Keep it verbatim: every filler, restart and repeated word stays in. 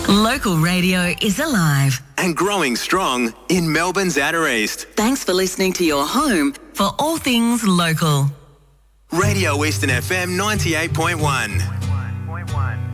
Local radio is alive and growing strong in Melbourne's Outer East. Thanks for listening to your home for all things local. Radio Eastern F M ninety-eight point one.